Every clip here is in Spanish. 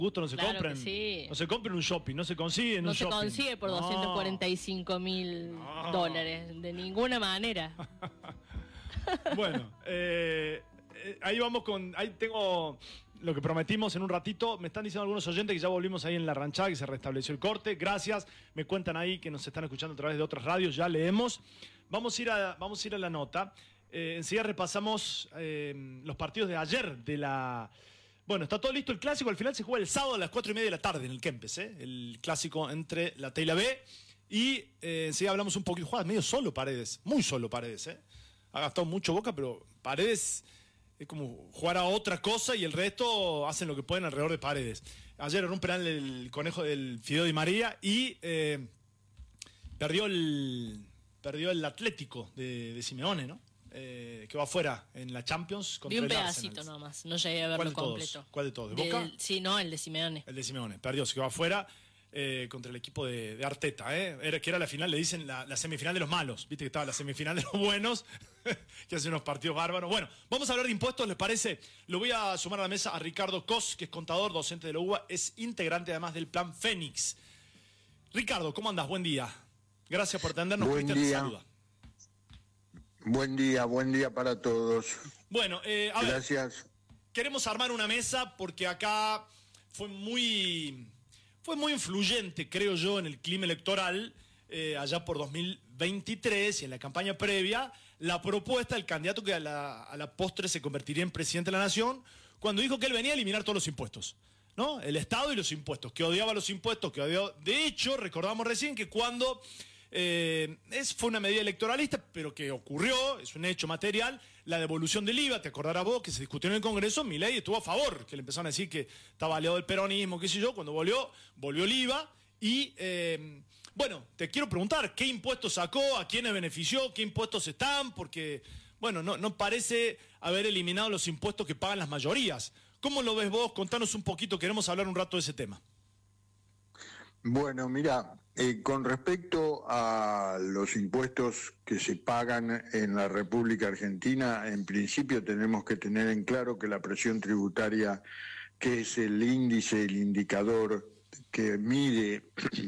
gusto no se Claro compran. que sí. No se compra en un shopping, no se consigue en No un se shopping. consigue por $245.000, de ninguna manera. Bueno, ahí vamos con... Ahí tengo lo que prometimos en un ratito. Me están diciendo algunos oyentes que ya volvimos ahí en la ranchada, que se restableció el corte. Gracias. Me cuentan ahí que nos están escuchando a través de otras radios. Ya leemos. Vamos a ir a la nota. Enseguida repasamos los partidos de ayer de la... Bueno, está todo listo el clásico. Al final se juega el sábado a las 4:30 de la tarde en el Kempes, el clásico entre la T y la B. Y enseguida hablamos un poquito. Juega medio solo Paredes, muy solo Paredes. Ha gastado mucho Boca, pero Paredes es como jugar a otra cosa y el resto hacen lo que pueden alrededor de Paredes. Ayer era un penal el conejo del Fideo Di María y perdió el Atlético de Simeone, ¿no? Que va afuera en la Champions contra Vi un el pedacito Arsenal. nomás, no llegué a verlo completo. ¿Cuál de todos? ¿De Boca? Sí, no, el de Simeone. El de Simeone, perdió, se quedó afuera contra el equipo de Arteta, que era la final, le dicen la semifinal de los malos, viste que estaba la semifinal de los buenos, que hace unos partidos bárbaros. Bueno, vamos a hablar de impuestos, ¿les parece? Lo voy a sumar a la mesa a Ricardo Cos, que es contador, docente de la UBA, es integrante además del Plan Fénix. Ricardo, ¿cómo andás? Buen día. Gracias por atendernos. Buen Cristian te día. saluda. Buen día para todos. Bueno, a ver, gracias. Queremos armar una mesa porque acá fue muy influyente, creo yo, en el clima electoral, allá por 2023 y en la campaña previa, la propuesta del candidato que a la postre se convertiría en presidente de la Nación, cuando dijo que él venía a eliminar todos los impuestos, ¿no? El Estado y los impuestos, que odiaba los impuestos, que odiaba... De hecho, recordamos recién que cuando... fue una medida electoralista, pero que ocurrió, es un hecho material, la devolución del IVA, te acordarás vos, que se discutió en el Congreso, Milei estuvo a favor, que le empezaron a decir que estaba aliado del peronismo, qué sé yo, cuando volvió el IVA, y bueno, te quiero preguntar, ¿qué impuestos sacó? ¿A quiénes benefició? ¿Qué impuestos están? Porque, bueno, no parece haber eliminado los impuestos que pagan las mayorías. ¿Cómo lo ves vos? Contanos un poquito, queremos hablar un rato de ese tema. Bueno, mira, con respecto a los impuestos que se pagan en la República Argentina, en principio tenemos que tener en claro que la presión tributaria, que es el índice, el indicador que mide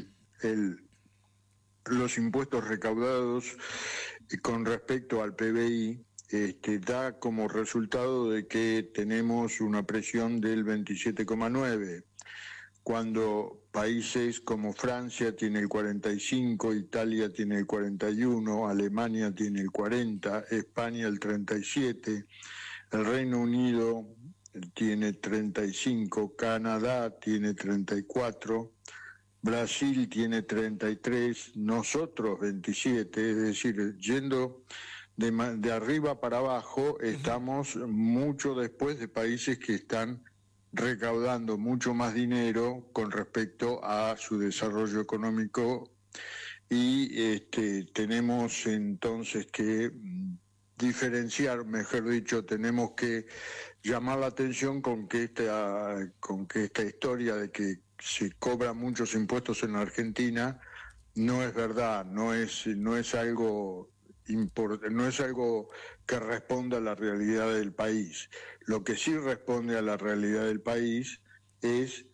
los impuestos recaudados con respecto al PBI, da como resultado de que tenemos una presión del 27,9%. Cuando países como Francia tiene el 45%, Italia tiene el 41%, Alemania tiene el 40%, España el 37%, el Reino Unido tiene 35%, Canadá tiene 34%, Brasil tiene 33%, nosotros 27%, es decir, yendo de arriba para abajo, estamos mucho después de países que están recaudando mucho más dinero con respecto a su desarrollo económico y tenemos entonces que diferenciar, mejor dicho, tenemos que llamar la atención con que esta historia de que se cobran muchos impuestos en la Argentina no es verdad, no es algo no es algo que responda a la realidad del país. Lo que sí responde a la realidad del país es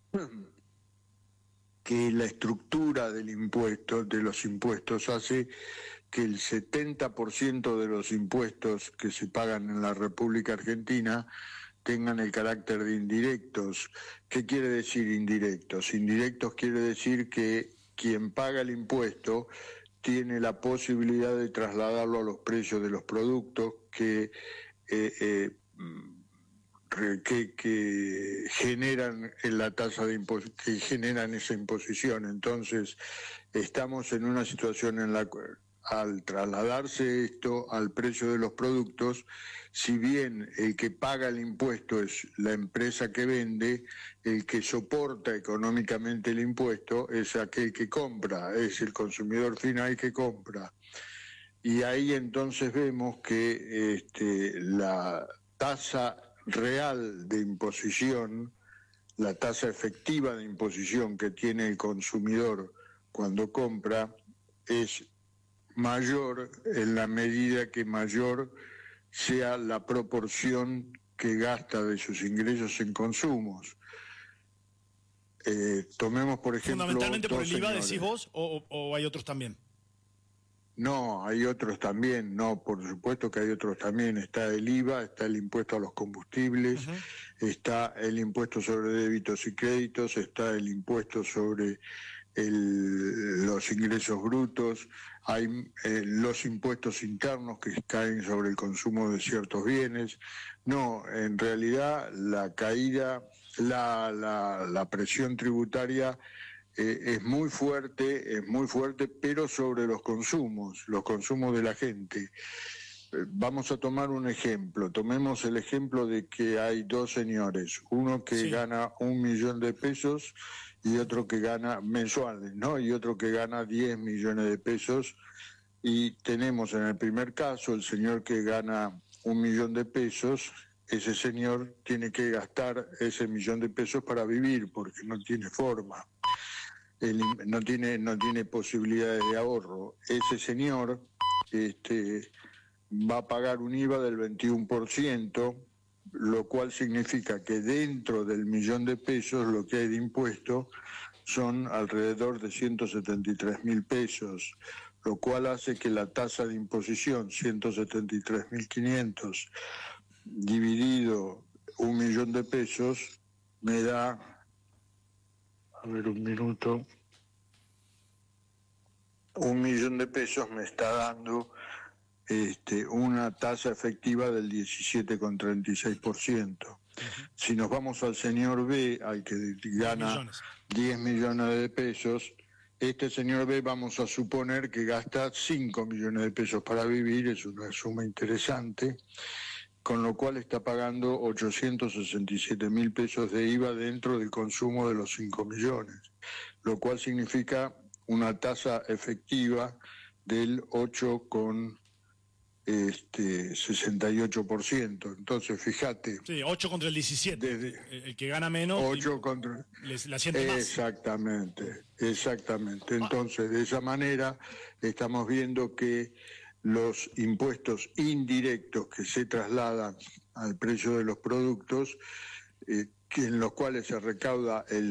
que la estructura de los impuestos hace que el 70% de los impuestos que se pagan en la República Argentina tengan el carácter de indirectos. ¿Qué quiere decir indirectos? Indirectos quiere decir que quien paga el impuesto tiene la posibilidad de trasladarlo a los precios de los productos que generan la tasa de que generan esa imposición. Entonces, estamos en una situación en la cual, al trasladarse esto al precio de los productos, si bien el que paga el impuesto es la empresa que vende, el que soporta económicamente el impuesto es aquel que compra, es el consumidor final que compra. Y ahí entonces vemos que la tasa real de imposición, la tasa efectiva de imposición que tiene el consumidor cuando compra es mayor en la medida que mayor sea la proporción que gasta de sus ingresos en consumos. Tomemos, por ejemplo... ¿Fundamentalmente por el IVA, señores. decís vos, o hay otros también? No, hay otros también, no, por supuesto que hay otros también. Está el IVA, está el impuesto a los combustibles, está el impuesto sobre débitos y créditos, está el impuesto sobre los ingresos brutos, hay los impuestos internos que caen sobre el consumo de ciertos bienes. No, en realidad la caída, la presión tributaria es muy fuerte, pero sobre los consumos de la gente. Vamos a tomar un ejemplo. Tomemos el ejemplo de que hay dos señores, uno que gana 1 millón de pesos y otro que gana mensuales, ¿no? Y otro que gana 10 millones de pesos. Y tenemos en el primer caso el señor que gana 1 millón de pesos. Ese señor tiene que gastar ese 1 millón de pesos para vivir porque no tiene forma. No tiene posibilidades de ahorro. Ese señor va a pagar un IVA del 21%, lo cual significa que dentro del 1 millón de pesos lo que hay de impuesto son alrededor de 173.000 pesos, lo cual hace que la tasa de imposición, 173.500, dividido 1 millón de pesos, me da... A ver, un minuto. 1 millón de pesos me está dando una tasa efectiva del 17,36%. Si nos vamos al señor B, al que gana 10 millones de pesos, este señor B vamos a suponer que gasta 5 millones de pesos para vivir, es una suma interesante, con lo cual está pagando 867.000 pesos de IVA dentro del consumo de los 5 millones, lo cual significa una tasa efectiva del 8,68%. Entonces, fíjate. Sí, 8 contra el 17. El que gana menos 8 contra... la siente más. Exactamente. Entonces, de esa manera estamos viendo que los impuestos indirectos que se trasladan al precio de los productos, en los cuales se recauda el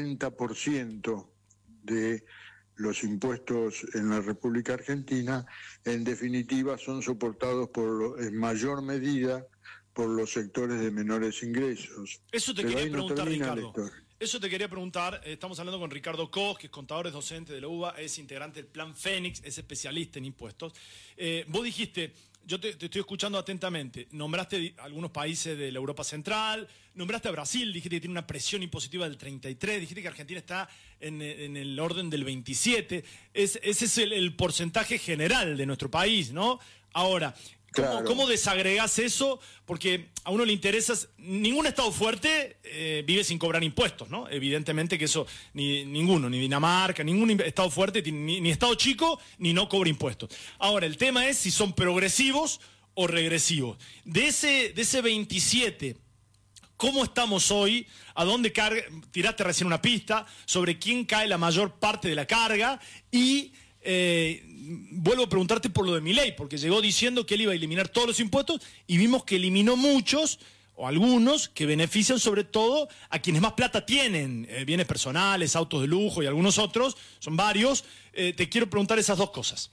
70% de los impuestos en la República Argentina, en definitiva son soportados en mayor medida por los sectores de menores ingresos. Eso te quería preguntar, Ricardo. Eso te quería preguntar. Estamos hablando con Ricardo Cos, que es contador, es docente de la UBA, es integrante del Plan Fénix, es especialista en impuestos. Vos dijiste, yo te estoy escuchando atentamente, nombraste algunos países de la Europa Central, nombraste a Brasil, dijiste que tiene una presión impositiva del 33%, dijiste que Argentina está en el orden del 27%. Ese es el porcentaje general de nuestro país, ¿no? Ahora, ¿cómo desagregás eso? Porque a uno le interesa, ningún Estado fuerte vive sin cobrar impuestos, ¿no? Evidentemente que eso, ninguno, ni Dinamarca, ningún Estado fuerte, ni Estado chico, ni no cobra impuestos. Ahora, el tema es si son progresivos o regresivos. De ese 27%, ¿cómo estamos hoy? ¿A dónde tiraste recién una pista sobre quién cae la mayor parte de la carga? Y vuelvo a preguntarte por lo de Milei, porque llegó diciendo que él iba a eliminar todos los impuestos y vimos que eliminó muchos, o algunos, que benefician sobre todo a quienes más plata tienen, bienes personales, autos de lujo y algunos otros, son varios. Te quiero preguntar esas dos cosas.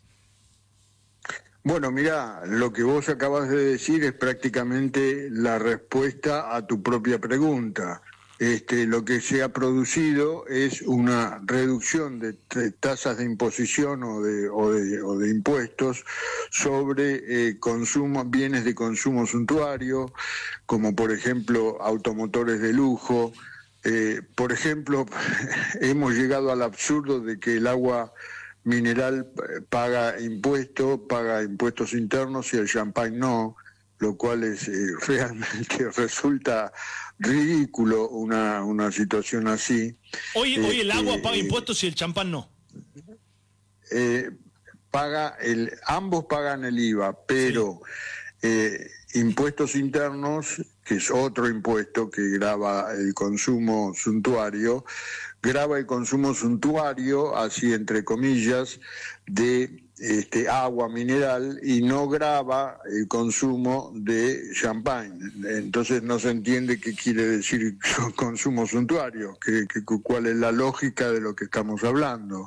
Bueno, mirá, lo que vos acabas de decir es prácticamente la respuesta a tu propia pregunta. Lo que se ha producido es una reducción de tasas de imposición o de impuestos sobre bienes de consumo suntuario, como por ejemplo automotores de lujo. Por ejemplo, hemos llegado al absurdo de que el agua mineral paga impuestos internos y el champán no, lo cual es realmente resulta ridículo una situación así. Hoy el agua paga impuestos y el champán no. Ambos pagan el IVA, pero impuestos internos, que es otro impuesto que grava el consumo suntuario, así entre comillas, de agua mineral y no grava el consumo de champagne. Entonces no se entiende qué quiere decir consumo suntuario, cuál es la lógica de lo que estamos hablando.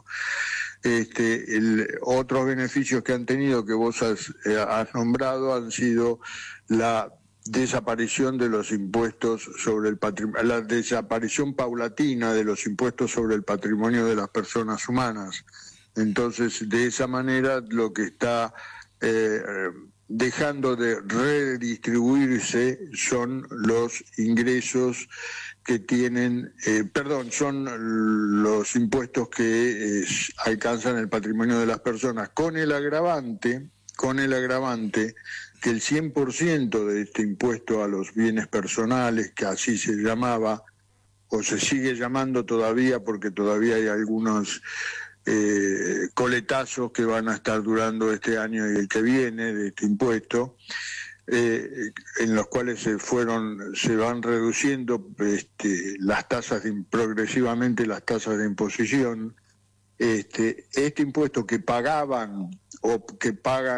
Otros beneficios que han tenido, que vos has nombrado, han sido la desaparición de los impuestos sobre el patrimonio, la desaparición paulatina de los impuestos sobre el patrimonio de las personas humanas. Entonces, de esa manera, lo que está dejando de redistribuirse son los ingresos que tienen, son los impuestos que alcanzan el patrimonio de las personas, con el agravante que el 100% de este impuesto a los bienes personales, que así se llamaba, o se sigue llamando todavía, porque todavía hay algunos coletazos que van a estar durando este año y el que viene de este impuesto, en los cuales se van reduciendo las tasas progresivamente las tasas de imposición. Este impuesto que pagaban o que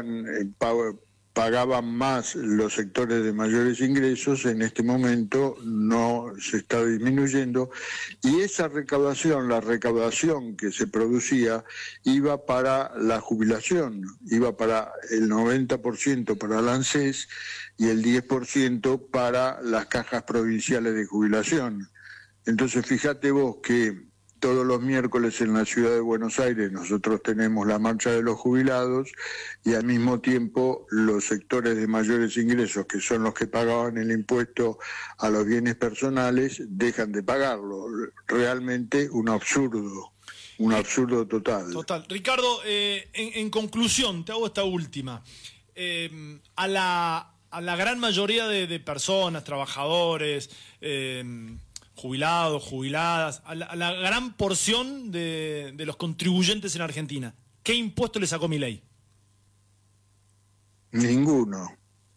pagaban más los sectores de mayores ingresos, en este momento no se está disminuyendo, y esa recaudación, la recaudación que se producía, iba para la jubilación, iba para el 90% para la ANSES y el 10% para las cajas provinciales de jubilación. Entonces fíjate vos que todos los miércoles en la ciudad de Buenos Aires nosotros tenemos la marcha de los jubilados, y al mismo tiempo los sectores de mayores ingresos, que son los que pagaban el impuesto a los bienes personales, dejan de pagarlo. Realmente un absurdo total. Total. Ricardo, en conclusión, te hago esta última. A la gran mayoría de personas, trabajadores, jubilados, jubiladas, a la gran porción de los contribuyentes en Argentina, ¿qué impuesto le sacó Milei? Ninguno.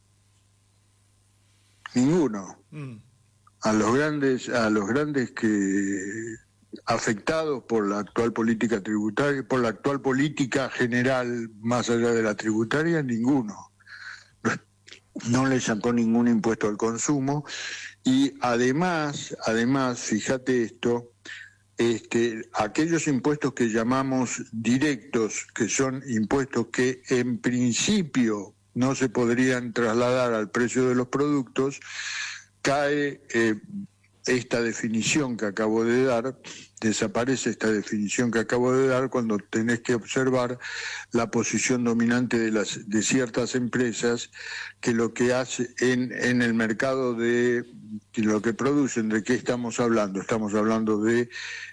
A los grandes que afectados por la actual política tributaria, por la actual política general más allá de la tributaria, ninguno. No le sacó ningún impuesto al consumo. Y además, fíjate esto, aquellos impuestos que llamamos directos, que son impuestos que en principio no se podrían trasladar al precio de los productos, cae esta definición que acabo de dar, desaparece esta definición que acabo de dar cuando tenés que observar la posición dominante de ciertas empresas, que lo que hace en el mercado de lo que producen. ¿De qué estamos hablando? Estamos hablando de,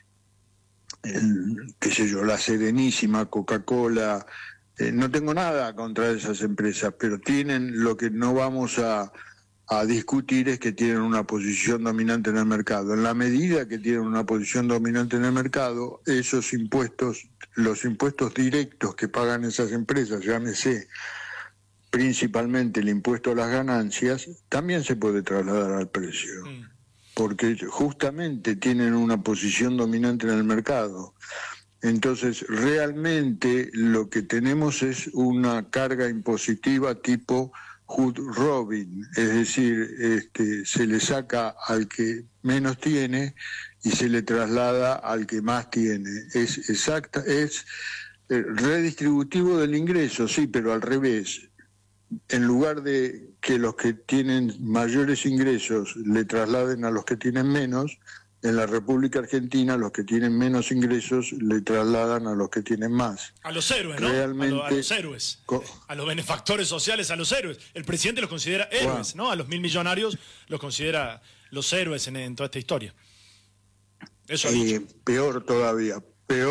la Serenísima, Coca-Cola. No tengo nada contra esas empresas, pero tienen, lo que no vamos a discutir es que tienen una posición dominante en el mercado. En la medida que tienen una posición dominante en el mercado, esos impuestos, los impuestos directos que pagan esas empresas, llámese principalmente el impuesto a las ganancias, también se puede trasladar al precio, porque justamente tienen una posición dominante en el mercado. Entonces, realmente lo que tenemos es una carga impositiva tipo Hood Robin, es decir, se le saca al que menos tiene y se le traslada al que más tiene. Es redistributivo del ingreso, sí, pero al revés. En lugar de que los que tienen mayores ingresos le trasladen a los que tienen menos, en la República Argentina los que tienen menos ingresos le trasladan a los que tienen más. A los héroes, ¿no? Realmente, a los héroes. A los benefactores sociales, a los héroes. El presidente los considera héroes, ¿no? A los 1.000 millonarios los considera los héroes en toda esta historia. Eso peor todavía,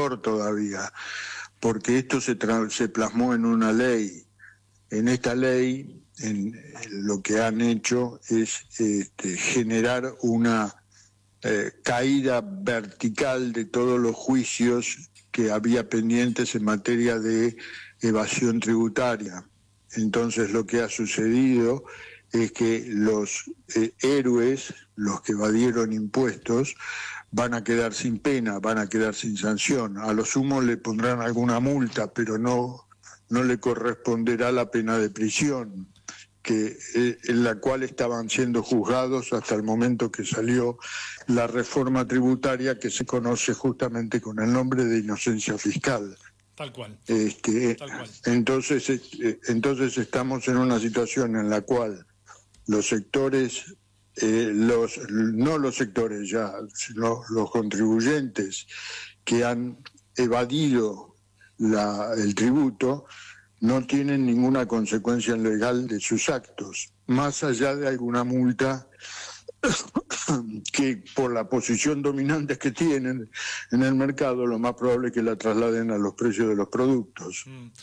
porque esto se plasmó en una ley. En esta ley, lo que han hecho es generar una caída vertical de todos los juicios que había pendientes en materia de evasión tributaria. Entonces lo que ha sucedido es que los héroes, los que evadieron impuestos, van a quedar sin pena, van a quedar sin sanción. A lo sumo le pondrán alguna multa, pero no no le corresponderá la pena de prisión, en la cual estaban siendo juzgados hasta el momento que salió la reforma tributaria que se conoce justamente con el nombre de inocencia fiscal. Tal cual. Tal cual. Entonces estamos en una situación en la cual los sectores, no los sectores ya, sino los contribuyentes que han evadido el tributo, no tienen ninguna consecuencia legal de sus actos, más allá de alguna multa que por la posición dominante que tienen en el mercado, lo más probable es que la trasladen a los precios de los productos.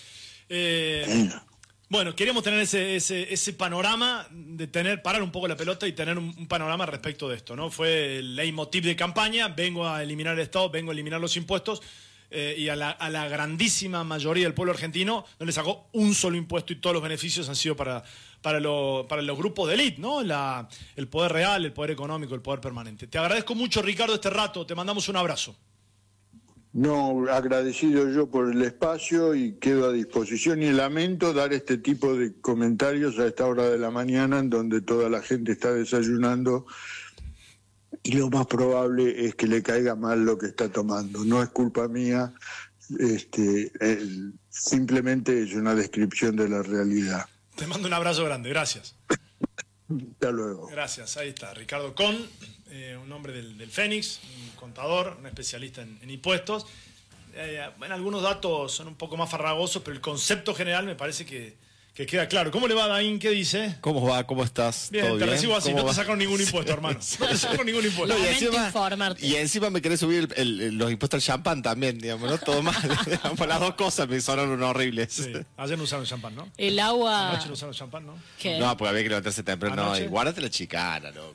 Bueno, queríamos tener ese panorama, de parar un poco la pelota y tener un panorama respecto de esto, ¿no? Fue el leitmotiv de campaña: vengo a eliminar el Estado, vengo a eliminar los impuestos. Y a la grandísima mayoría del pueblo argentino no le sacó un solo impuesto y todos los beneficios han sido para los grupos de élite, ¿no? El poder real, el poder económico, el poder permanente. Te agradezco mucho, Ricardo, este rato. Te mandamos un abrazo. No, agradecido yo por el espacio y quedo a disposición, y lamento dar este tipo de comentarios a esta hora de la mañana en donde toda la gente está desayunando. Y lo más probable es que le caiga mal lo que está tomando. No es culpa mía, simplemente es una descripción de la realidad. Te mando un abrazo grande, gracias. Hasta luego. Gracias, ahí está. Ricardo Con, un hombre del Fénix, un contador, un especialista en impuestos. Bueno, algunos datos son un poco más farragosos, pero el concepto general me parece que queda claro. ¿Cómo le va, Daín? ¿Qué dice? ¿Cómo va? ¿Cómo estás? Bien, ¿Todo te bien? recibo así, no ¿Cómo te va? sacaron ningún impuesto, hermano. No te sacaron ningún impuesto. No, Lamento y encima me querés subir los impuestos al champán también, digamos, ¿no? Todo mal. Digamos, las dos cosas me sonaron horribles. Sí, ayer no usaron champán, ¿no? El agua... Anoche no usaron champán, ¿no? ¿Qué? No, porque había que levantarse temprano. No, ¿Anoche? y guárdate la chicana, loco.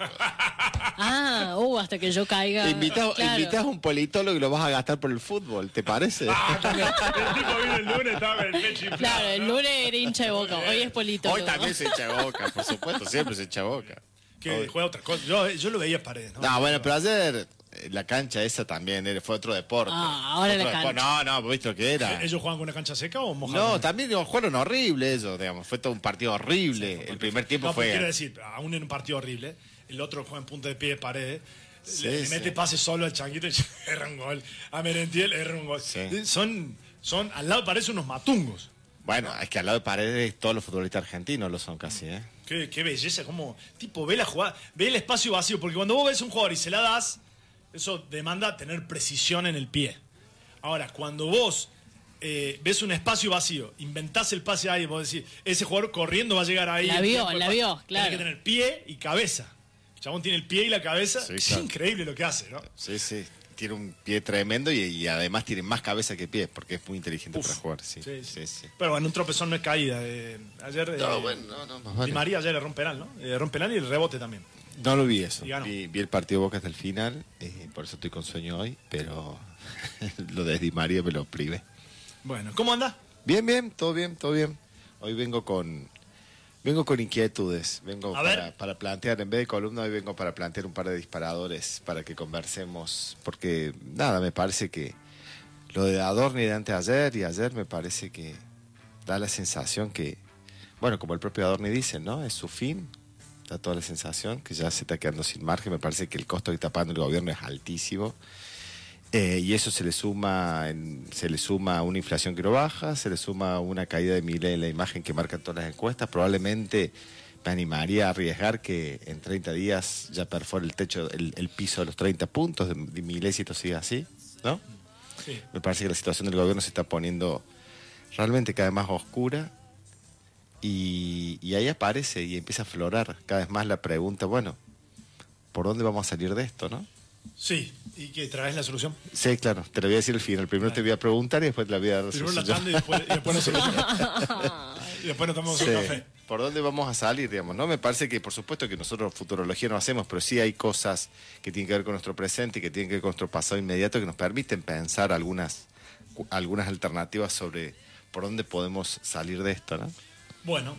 Hasta que yo caiga. Invitas a un politólogo y lo vas a gastar por el fútbol, ¿te parece? El tipo vino el lunes, estaba en el pecho inflado, Claro, el ¿no? lunes era hincha de Boca, hoy es politólogo. Hoy también se echa boca, por supuesto, siempre se echa boca. Que juega otra cosa. Yo lo veía en Paredes, ¿no? No, bueno, pero ayer la cancha esa también fue otro deporte. Ahora Otro la cancha. deporte. No, ¿viste lo que era? ¿Ellos juegan con una cancha seca o mojada? No, también jugaron horrible ellos, digamos. Fue todo un partido horrible. El primer tiempo no, fue... Quiero decir, aún en un partido horrible, el otro juega en punta de pie, Paredes. Sí, le mete pase solo al Changuito y erra un gol. A Merentiel erra un gol. Sí. Son, al lado parecen unos matungos. Bueno, es que al lado de Paredes todos los futbolistas argentinos lo son casi, ¿eh? Qué belleza, como tipo ve la jugada, ve el espacio vacío, porque cuando vos ves un jugador y se la das, eso demanda tener precisión en el pie. Ahora, cuando vos ves un espacio vacío, inventás el pase ahí, vos decís, ese jugador corriendo va a llegar ahí. La vio, claro. Tiene que tener pie y cabeza. El chabón tiene el pie y la cabeza. Sí, es claro. increíble lo que hace, ¿no? Sí. Tiene un pie tremendo y además tiene más cabeza que pie, porque es muy inteligente para jugar. Sí. Pero bueno, un tropezón no es caída. Ayer No, Di María ayer erró un penal, ¿no? Erró un penal y el rebote también. No lo vi eso. Y ganó. Vi el partido de Boca hasta el final, por eso estoy con sueño hoy, pero lo de Di María me lo privé. Bueno, ¿cómo anda? Bien, todo bien. Hoy vengo con inquietudes. Vengo A ver. para plantear, en vez de columna, hoy vengo para plantear un par de disparadores para que conversemos. Porque, nada, me parece que lo de Adorni de anteayer y ayer me parece que da la sensación que, bueno, como el propio Adorni dice, ¿no? Es su fin. Da toda la sensación que ya se está quedando sin margen. Me parece que el costo que está pagando el gobierno es altísimo. Y eso se le suma una inflación que no baja, se le suma una caída de Milei en la imagen que marcan todas las encuestas. Probablemente me animaría a arriesgar que en 30 días ya perfore el techo, el piso de los 30 puntos de Milei si esto sigue así, ¿no? Sí. Me parece que la situación del gobierno se está poniendo realmente cada vez más oscura y ahí aparece y empieza a aflorar cada vez más la pregunta, bueno, ¿por dónde vamos a salir de esto, no? Sí, ¿y qué traes la solución? Sí, claro, te lo voy a decir al final. Primero te voy a preguntar y después te la voy a dar. Primero la tanda y después la solución. Y después nos tomamos un café. ¿Por dónde vamos a salir, digamos? ¿No? Me parece que, por supuesto, que nosotros futurología no hacemos, pero sí hay cosas que tienen que ver con nuestro presente y que tienen que ver con nuestro pasado inmediato que nos permiten pensar algunas alternativas sobre por dónde podemos salir de esto, ¿no? Bueno.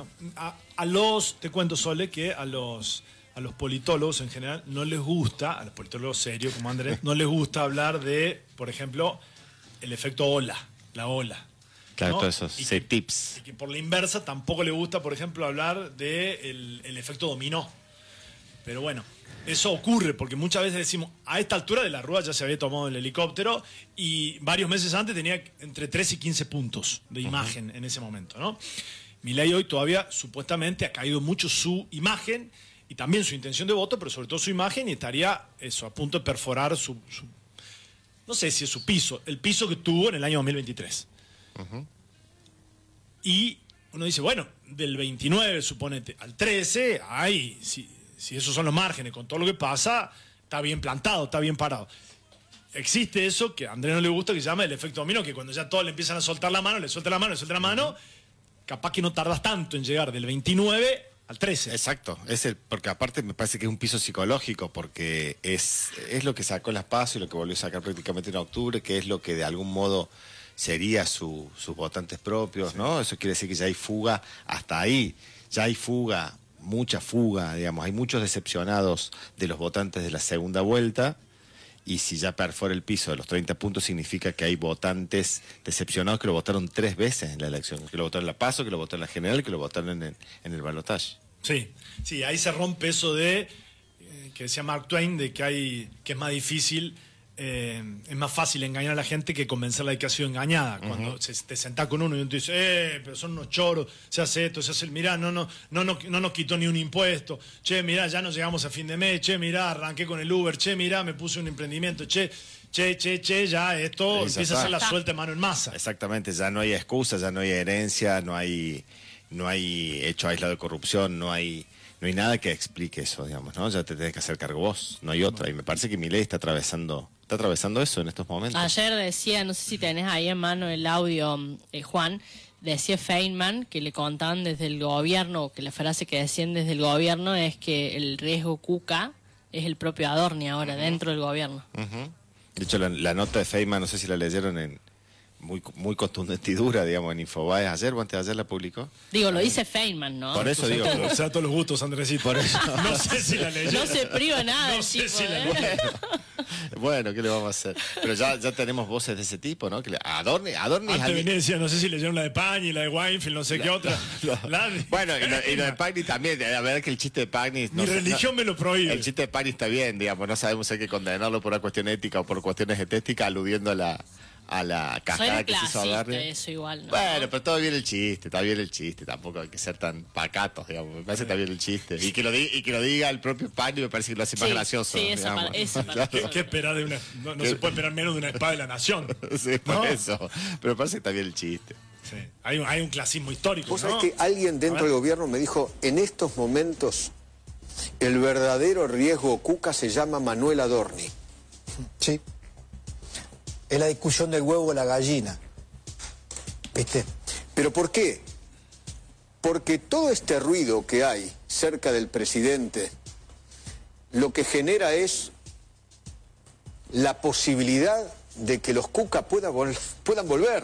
Te cuento, Sole, que a los politólogos en general no les gusta, a los politólogos serios como Andrés, no les gusta hablar de, por ejemplo, el efecto ola, la ola. Claro, ¿no? todos esos Y tips. y que por la inversa tampoco le gusta, por ejemplo, hablar de el efecto dominó. Pero bueno, eso ocurre porque muchas veces decimos, a esta altura de la Rúa ya se había tomado el helicóptero y varios meses antes tenía entre 3 y 15 puntos de imagen en ese momento, ¿no? Milei hoy todavía supuestamente ha caído mucho su imagen y también su intención de voto, pero sobre todo su imagen, y estaría eso a punto de perforar no sé si es su piso, el piso que tuvo en el año 2023. Y uno dice, bueno, del 29, suponete, al 13, ay, si esos son los márgenes, con todo lo que pasa, está bien plantado, está bien parado. Existe eso que a Andrés no le gusta, que se llama el efecto dominó, que cuando ya todos le empiezan a soltar la mano, le suelta la mano, le suelta la mano, capaz que no tardas tanto en llegar del 29 al 13. Exacto, porque aparte me parece que es un piso psicológico, porque es lo que sacó las PASO y lo que volvió a sacar prácticamente en octubre, que es lo que de algún modo sería sus votantes propios, ¿no? Eso quiere decir que ya hay fuga hasta ahí, ya hay fuga, mucha fuga, digamos, hay muchos decepcionados de los votantes de la segunda vuelta, y si ya perfora el piso de los 30 puntos significa que hay votantes decepcionados que lo votaron 3 veces en la elección, que lo votaron en la PASO, que lo votaron en la general, que lo votaron en el balotaje. Sí, ahí se rompe eso de, que decía Mark Twain, de que es más difícil, es más fácil engañar a la gente que convencerla de que ha sido engañada. Cuando te sentás con uno y uno te dice, pero son unos choros, se hace esto, se hace el, mirá, no nos quitó ni un impuesto, che, mirá, ya no llegamos a fin de mes, che, mirá, arranqué con el Uber, che, mirá, me puse un emprendimiento, che, ya esto empieza a ser la suelta de mano en masa. Exactamente, ya no hay excusas, ya no hay herencia, no hay hecho aislado de corrupción, no hay nada que explique eso, digamos, ¿no? Ya te tenés que hacer cargo vos, no hay otra. Y me parece que Milei está atravesando eso en estos momentos. Ayer decía, no sé si tenés ahí en mano el audio, Juan, decía Feynman que le contaban desde el gobierno, que la frase que decían desde el gobierno es que el riesgo Cuca es el propio Adorni ahora, dentro del gobierno. De hecho, la nota de Feynman, no sé si la leyeron muy contundente y dura, digamos, en Infobae. ¿Ayer o antes de ayer la publicó? Digo, lo dice Feynman, ¿no? Por eso digo. O sea, todos los gustos, Andresito. Por eso. No sé si la leyeron. No se priva nada. No sé si la Bueno, ¿qué le vamos a hacer? Pero ya tenemos voces de ese tipo, ¿no? Que Adorni Antes venía y decía, no sé si leyeron la de Pagni, la de Weinfeld, no sé qué otra. Bueno, y lo de Pagni también. A ver que el chiste de Pagni... Mi religión me lo prohíbe. El chiste de Pagni está bien, digamos. No sabemos si hay que condenarlo por una cuestión ética o por cuestiones estéticas, aludiendo a la cascada que se hizo Adorni. Eso igual, ¿no? Bueno, pero todo bien el chiste, está bien el chiste. Tampoco hay que ser tan pacatos, digamos. Me parece que está bien el chiste. Y que lo diga el propio Pagni me parece que lo hace más gracioso. Sí, eso para ¿Qué esperar de una... No se puede esperar menos de una espada de la nación. Sí, por ¿no? eso. Pero me parece que está bien el chiste. Sí. Hay un clasismo histórico, Vos ¿no? sabés que alguien dentro del gobierno me dijo, en estos momentos, el verdadero riesgo Cuca se llama Manuel Adorni. Sí. Es la discusión del huevo o la gallina. ¿Viste? ¿Pero por qué? Porque todo este ruido que hay cerca del presidente, lo que genera es la posibilidad de que los Cuca puedan volver.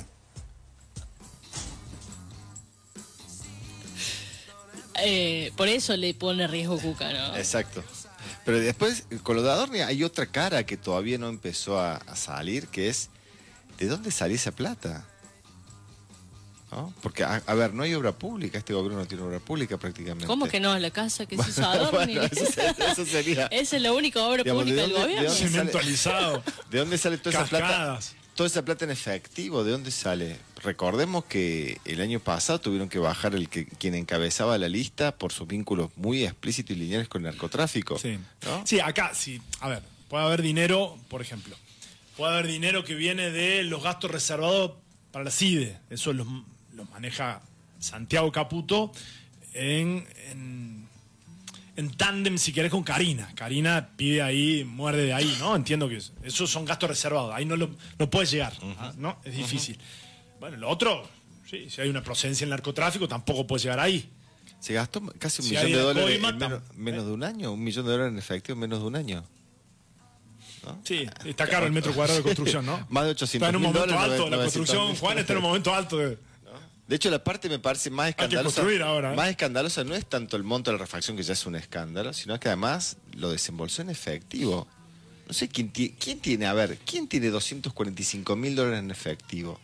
Por eso le pone riesgo Cuca, ¿no? Exacto. Pero después, con lo de Adorni hay otra cara que todavía no empezó a salir, que es, ¿de dónde salió esa plata? ¿No? Porque, a ver, no hay obra pública, este gobierno no tiene obra pública prácticamente. ¿Cómo que no? La casa que se hizo Adorni. Bueno, eso sería... Esa es la única obra pública del gobierno. Cementualizado. ¿De dónde sale toda esa plata? Cascadas. Toda esa plata en efectivo, ¿de dónde sale? Recordemos que el año pasado tuvieron que bajar quien encabezaba la lista por sus vínculos muy explícitos y lineales con el narcotráfico. Sí. ¿no? Sí, acá, sí. A ver, puede haber dinero, por ejemplo. Puede haber dinero que viene de los gastos reservados para la CIDE. Eso los maneja Santiago Caputo en tándem, si querés, con Karina. Karina pide ahí, muerde de ahí, ¿no? Entiendo que esos son gastos reservados. Ahí no puedes llegar, ¿no? Es difícil. Bueno, lo otro, sí, si hay una procedencia en el narcotráfico, tampoco puedes llegar ahí. Se gastó casi Si $1 hay millón alcohol, en menos de un año. $1 millón en efectivo en menos de un año. ¿No? Sí, está caro el metro cuadrado de construcción, ¿no? Más de $800.000. Está en un momento alto de la 900.000. construcción, Juan está en un momento alto de... De hecho, la parte me parece más escandalosa. construir ahora, ¿eh? Más escandalosa no es tanto el monto de la refacción, que ya es un escándalo, sino que además lo desembolsó en efectivo. No sé quién tiene, a ver, ¿quién tiene $245.000 en efectivo?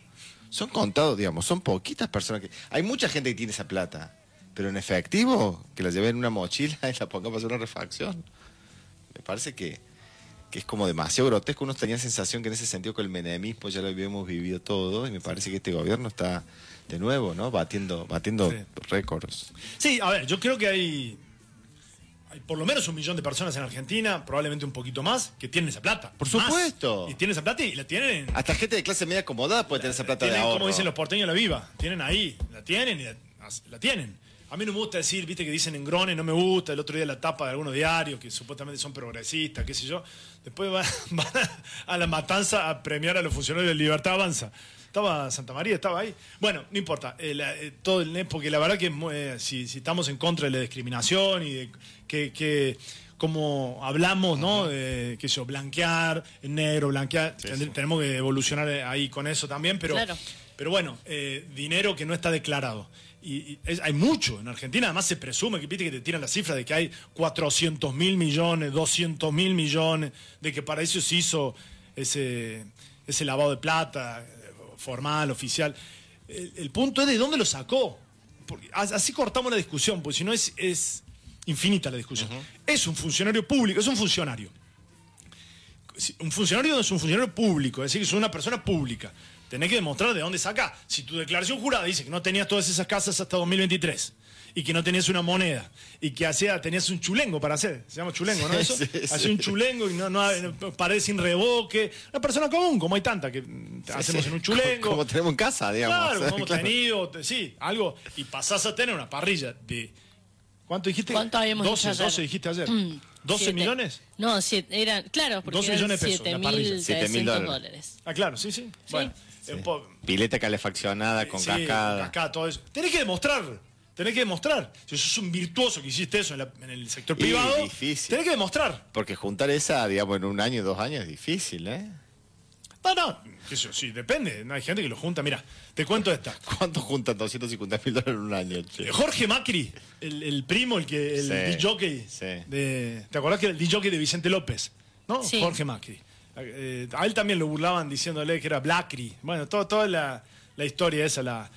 son contados, digamos, son poquitas personas que... Hay mucha gente que tiene esa plata, pero en efectivo, que la lleve en una mochila y la ponga para hacer una refacción. Me parece que es como demasiado grotesco. Uno tenía la sensación que en ese sentido con el menemismo ya lo habíamos vivido todo, y me parece que este gobierno está de nuevo, ¿no? Batiendo Sí. récords. Sí, a ver, yo creo que hay por lo menos 1 millón de personas en Argentina, probablemente un poquito más, que tienen esa plata. Por Más. supuesto. Y tienen esa plata y la tienen. Hasta gente de clase media acomodada puede tener esa plata de Tienen, ahorro. como dicen los porteños, la viva. Tienen ahí, la tienen y la tienen. A mí no me gusta decir, viste que dicen engrone, no me gusta. El otro día la tapa de algunos diarios que supuestamente son progresistas, qué sé yo. Después van a la matanza a premiar a los funcionarios de Libertad Avanza. Estaba Santa María, estaba ahí. Bueno, no importa. Porque la verdad que si estamos en contra de la discriminación y de que como hablamos, ¿no? De, qué sé yo, blanquear, en negro, blanquear. Sí. Tenemos que evolucionar ahí con eso también, pero... Claro. Pero bueno, dinero que no está declarado. Hay mucho en Argentina, además se presume que, viste, que te tiran la cifra de que hay 400.000 millones, 200.000 millones, de que para eso se hizo ese lavado de plata formal, oficial. El punto es de dónde lo sacó. Porque así cortamos la discusión, porque si no es infinita la discusión. Es un funcionario público, es un funcionario. Un funcionario es un funcionario público, es decir, que es una persona pública. Tenés que demostrar de dónde saca. Si tu declaración jurada dice que no tenías todas esas casas hasta 2023 y que no tenías una moneda y que tenías un chulengo para hacer, se llama chulengo, ¿no? Eso, hacer un chulengo y no paredes sin revoque. Una persona común, como hay tanta que hacemos en un chulengo. Como tenemos en casa, digamos. Claro, como hemos Claro. tenido, sí, algo. Y pasás a tener una parrilla de... ¿Cuánto dijiste? ¿Cuánto habíamos 12, dicho ayer? 12 dijiste ayer. 12 7. millones. No, 7, eran, claro, porque 12 eran millones de pesos, la parrilla. 7.300 $7.000. dólares. Ah, claro, sí, sí. Bueno, Pileta calefaccionada con sí, cascada. con cascada, todo eso. Tenés que demostrar. Si sos un virtuoso que hiciste eso en el sector Y privado, difícil. tenés que demostrar. Porque juntar esa, digamos, en 1 año, 2 años es difícil, ¿eh? No, qué sé yo, sí, depende. No hay gente que lo junta. Mira, te cuento esta. ¿Cuánto juntan $250.000 en 1 año, che? Jorge Macri, el primo, el Sí, DJ, sí. ¿te acordás que era el DJ de Vicente López? ¿No? Sí. Jorge Macri. A él también lo burlaban diciéndole que era Blackry. Bueno, toda la historia esa.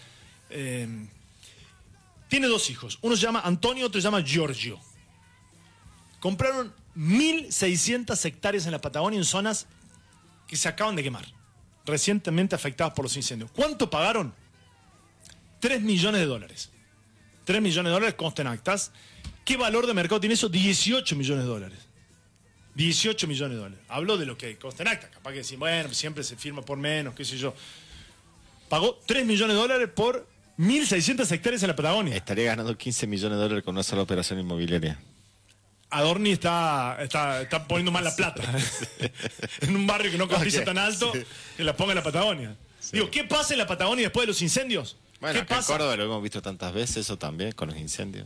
Tiene 2 hijos. Uno se llama Antonio, otro se llama Giorgio. Compraron 1.600 hectáreas en la Patagonia en zonas que se acaban de quemar, recientemente afectadas por los incendios. ¿Cuánto pagaron? $3 millones. 3 millones de dólares consta en actas. ¿Qué valor de mercado tiene eso? 18 millones de dólares. 18 millones de dólares. Hablo de lo que consta en actas. Capaz que decir, bueno, siempre se firma por menos, qué sé yo. Pagó 3 millones de dólares por 1.600 hectáreas en la Patagonia. Estaría ganando $15 millones con una sola operación inmobiliaria. Adorni está poniendo mal la plata. En un barrio que no cotiza tan alto, que la ponga en la Patagonia. Digo, ¿qué pasa en la Patagonia después de los incendios? Bueno, ¿Qué acá pasa? en Córdoba lo hemos visto tantas veces, eso también, con los incendios.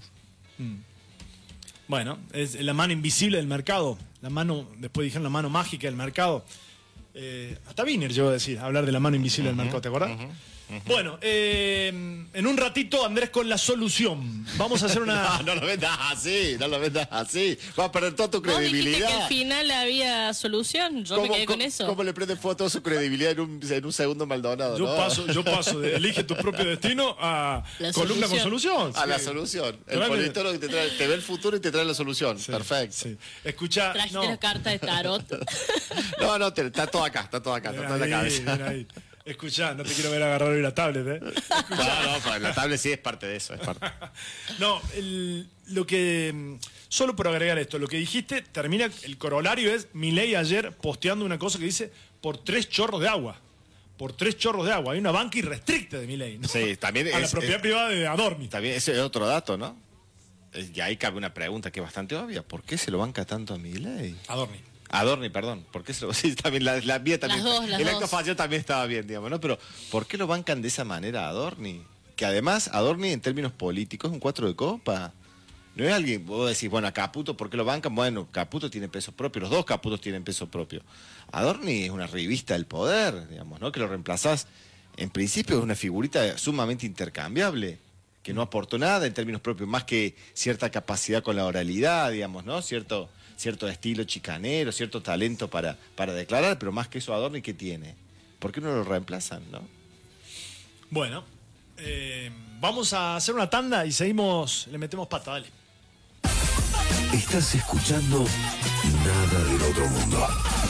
Bueno, es la mano invisible del mercado. Después dijeron la mano mágica del mercado. Hasta Wiener llegó a decir, hablar de la mano invisible del mercado, ¿te acordás? Bueno, en un ratito Andrés con la solución. Vamos a hacer una... No lo vendas así, no lo vendas así. Vas a perder toda tu Vos dijiste credibilidad. que al final había solución, yo me quedé con eso. ¿Cómo le prende fuego a toda su credibilidad en un segundo Maldonado? Yo ¿no? paso de elige tu propio destino a La columna con solución. A la Sí. solución. El Tráeme- politólogo que te ve el futuro y te trae la solución. Sí, Perfecto. sí. Escucha, Trajiste no. la carta de tarot. No, está todo acá, está todo en la cabeza. Ven ahí. Escuchá, no te quiero ver agarrar hoy la tablet, ¿eh? No, pues la tablet sí es parte de eso, es parte. No, lo que... Solo por agregar esto, lo que dijiste, termina, el corolario es Milei ayer posteando una cosa que dice por 3 chorros de agua. Por 3 chorros de agua. Hay una banca irrestricta de Milei, ¿no? Sí, también A la propiedad privada de Adorni. También ese es otro dato, ¿no? Y ahí cabe una pregunta que es bastante obvia. ¿Por qué se lo banca tanto a Milei? Adorni, perdón. ¿Por qué se lo sí, también la mía también? Las El acto dos. fallido también estaba bien, digamos, ¿no? Pero ¿por qué lo bancan de esa manera a Adorni? Que además Adorni en términos políticos es un 4 de copa. No es alguien, vos decís, bueno, a Caputo, ¿por qué lo bancan? Bueno, Caputo tiene peso propio, los dos Caputos tienen peso propio. Adorni es una revista del poder, digamos, ¿no? Que lo reemplazás, en principio es una figurita sumamente intercambiable, que no aportó nada en términos propios, más que cierta capacidad con la oralidad, digamos, ¿no? Cierto estilo chicanero, cierto talento para declarar, pero más que eso Adorni, ¿qué tiene? ¿Por qué no lo reemplazan, no? Bueno, vamos a hacer una tanda y seguimos, le metemos pata, dale. Estás escuchando Nada del Otro Mundo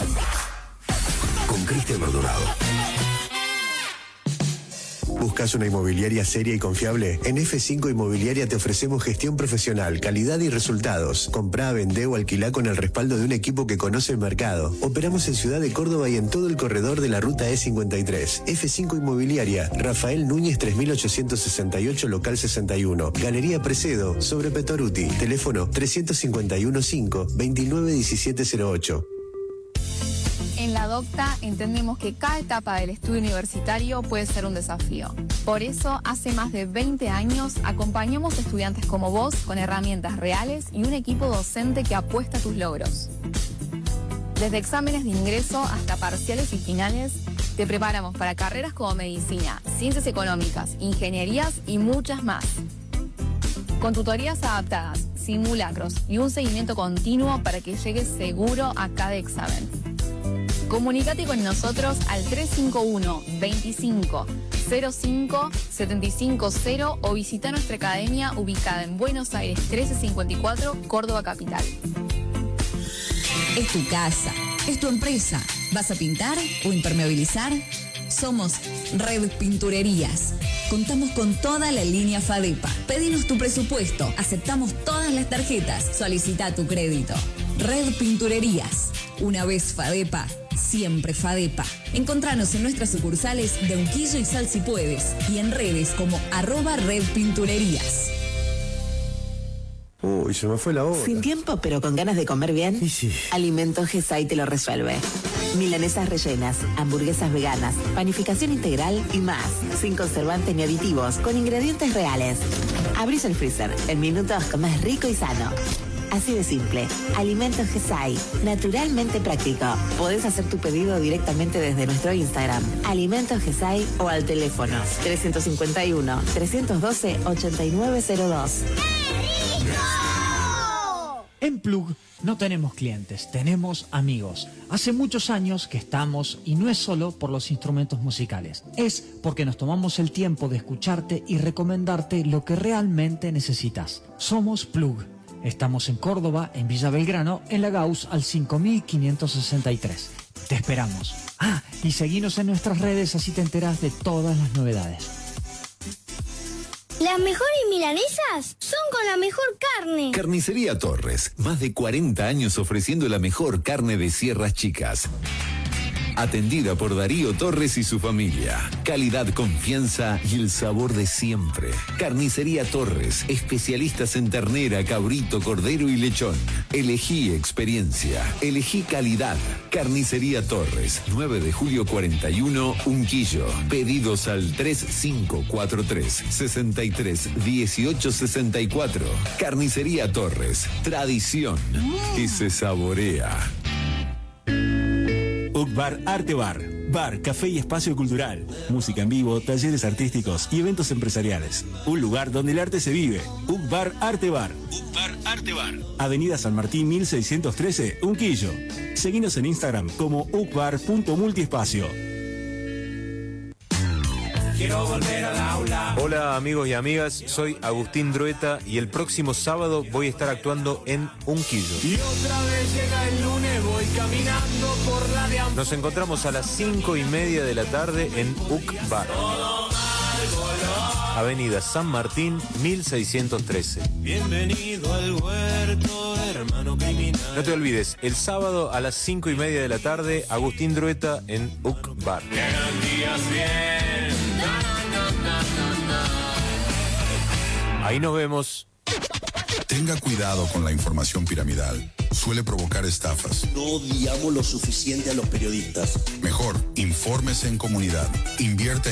con Cristian Maldonado. ¿Buscas una inmobiliaria seria y confiable? En F5 Inmobiliaria te ofrecemos gestión profesional, calidad y resultados. Comprá, vendé o alquilá con el respaldo de un equipo que conoce el mercado. Operamos en Ciudad de Córdoba y en todo el corredor de la ruta E53. F5 Inmobiliaria, Rafael Núñez 3868, local 61. Galería Precedo, sobre Petoruti. Teléfono 351-5-291708. En la Docta entendemos que cada etapa del estudio universitario puede ser un desafío. Por eso, hace más de 20 años acompañamos a estudiantes como vos con herramientas reales y un equipo docente que apuesta a tus logros. Desde exámenes de ingreso hasta parciales y finales, te preparamos para carreras como medicina, ciencias económicas, ingenierías y muchas más. Con tutorías adaptadas, simulacros y un seguimiento continuo para que llegues seguro a cada examen. Comunícate con nosotros al 351-25-05-750 o visita nuestra academia ubicada en Buenos Aires 1354, Córdoba Capital. Es tu casa, es tu empresa. ¿Vas a pintar o impermeabilizar? Somos Red Pinturerías. Contamos con toda la línea FADEPA. Pedinos tu presupuesto. Aceptamos todas las tarjetas. Solicita tu crédito. Red Pinturerías. Una vez FADEPA, siempre FADEPA. Encontranos en nuestras sucursales de Unquillo y Sal si puedes. Y en redes como @redpinturerías. Uy, se me fue la hora. ¿Sin tiempo pero con ganas de comer bien? Y sí. Alimentos GESAI te lo resuelve. Milanesas rellenas, hamburguesas veganas, panificación integral y más. Sin conservantes ni aditivos, con ingredientes reales. Abrís el freezer, en minutos comes rico y sano. Así de simple. Alimentos GESAI, naturalmente práctico. Podés hacer tu pedido directamente desde nuestro Instagram, Alimentos GESAI, o al teléfono 351-312-8902. En Plug no tenemos clientes, tenemos amigos. Hace muchos años que estamos, y no es solo por los instrumentos musicales, es porque nos tomamos el tiempo de escucharte y recomendarte lo que realmente necesitas. Somos Plug. Estamos en Córdoba, en Villa Belgrano, en la Gauss al 5563. Te esperamos. Y seguinos en nuestras redes, así te enterás de todas las novedades. Las mejores milanesas son con la mejor carne. Carnicería Torres, más de 40 años ofreciendo la mejor carne de Sierras Chicas. Atendida por Darío Torres y su familia. Calidad, confianza y el sabor de siempre. Carnicería Torres, especialistas en ternera, cabrito, cordero y lechón. Elegí experiencia, elegí calidad. Carnicería Torres, 9 de julio 41, Unquillo. Pedidos al 3543-631864. Carnicería Torres, tradición que se saborea. UCBAR Arte Bar. Bar, café y espacio cultural. Música en vivo, talleres artísticos y eventos empresariales. Un lugar donde el arte se vive. UCBAR Arte Bar. UCBAR Arte Bar. Avenida San Martín 1613, Unquillo. Seguinos en Instagram como ucbar.multiespacio. Quiero volver al aula. Hola amigos y amigas, soy Agustín Drueta y el próximo sábado voy a estar actuando en Unquillo. Y otra vez llega el lunes, voy caminando por la de Nos encontramos a las 5:30 de la tarde en UCBAR. Avenida San Martín 1613. Bienvenido al huerto, hermano criminal. No te olvides, el sábado a las 5:30 de la tarde, Agustín Drueta en UCBAR. Llegan días bien. Ahí nos vemos. Tenga cuidado con la información piramidal. Suele provocar estafas. No odiamos lo suficiente a los periodistas. Mejor, infórmese en comunidad. Invierte